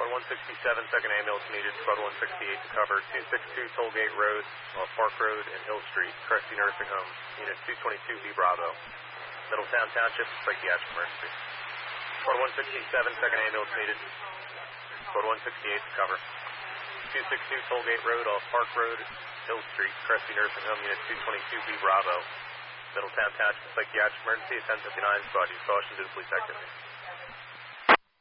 Squad 167, second ambulance needed. Squad 168 to cover 262 Tollgate Road, Park Road and Hill Street, Cresty Nursing Home. Unit 222 B Bravo. Middletown Township, psychiatric emergency. Squad 167, second ambulance needed. Squad 168 to cover 262 Tollgate Road, Park Road, Hill Street, Cresty Nursing Home. Unit 222 B Bravo. Middletown Township, psychiatric emergency. 1059 Squad, use caution to the police activity.